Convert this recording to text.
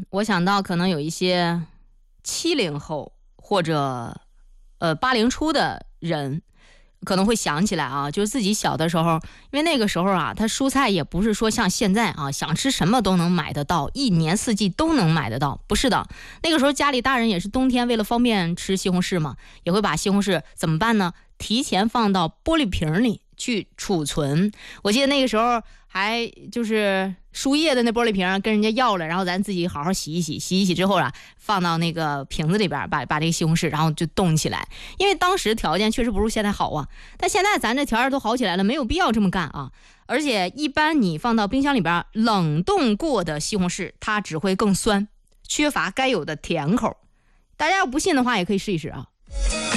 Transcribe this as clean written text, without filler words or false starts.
我想到可能有一些70后或者80初的人可能会想起来啊，就是自己小的时候，因为那个时候啊，他蔬菜也不是说像现在啊，想吃什么都能买得到，一年四季都能买得到，不是的。那个时候家里大人也是冬天为了方便吃西红柿嘛，也会把西红柿怎么办呢？提前放到玻璃瓶里去储存。我记得那个时候还就是输液的那玻璃瓶跟人家要了，然后咱自己好好洗一洗，洗一洗之后啊，放到那个瓶子里边，把这个西红柿然后就冻起来。因为当时条件确实不如现在好啊，但现在咱这条件都好起来了，没有必要这么干啊。而且一般你放到冰箱里边冷冻过的西红柿，它只会更酸，缺乏该有的甜口。大家要不信的话，也可以试一试啊。